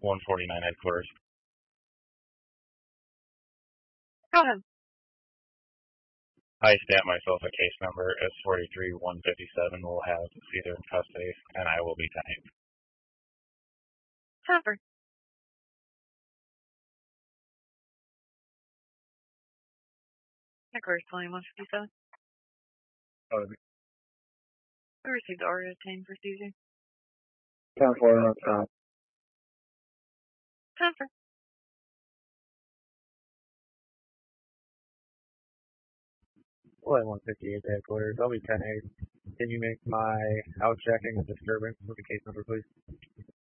149 headquarters. Go ahead. I stamp myself a case number as 43157. Will have Caesar in custody, and I will be 10-8. Trevor. Headquarters 2157. We received the order to detain for Caesar. 10-4 on top. Trevor. Flight 158 headquarters. I'll be 10-8. Can you make my out checking a disturbance with the case number, please?